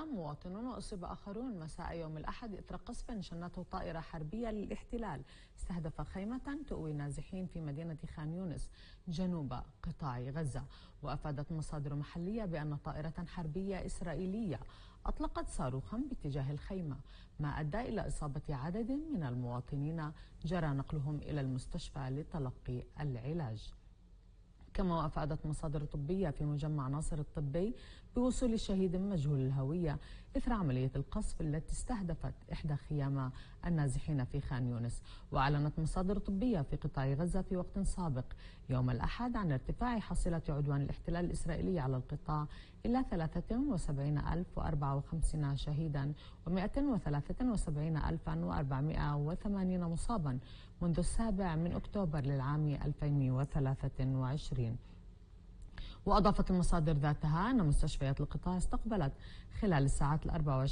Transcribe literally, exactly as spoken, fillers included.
مواطنون وأصيب آخرون مساء يوم الأحد إثر قصف شنته طائرة حربية للاحتلال استهدف خيمة تؤوي نازحين في مدينة خان يونس جنوب قطاع غزة. وأفادت مصادر محلية بأن طائرة حربية إسرائيلية أطلقت صاروخا باتجاه الخيمة، ما أدى إلى إصابة عدد من المواطنين جرى نقلهم إلى المستشفى لتلقي العلاج. كما أفادت مصادر طبية في مجمع ناصر الطبي بوصول شهيد مجهول الهوية إثر عملية القصف التي استهدفت إحدى خيام النازحين في خان يونس. وأعلنت مصادر طبية في قطاع غزة في وقت سابق يوم الأحد عن ارتفاع حصيلة عدوان الاحتلال الإسرائيلي على القطاع إلى ثلاثة وسبعين ألف وأربعة وخمسين شهيدا ومئة وثلاثة وسبعين ألفا وأربعمئة وثمانين مصابا منذ السابع من أكتوبر للعام ألفين وثلاثة وعشرين. وأضافت المصادر ذاتها أن مستشفيات القطاع استقبلت خلال الساعات الأربع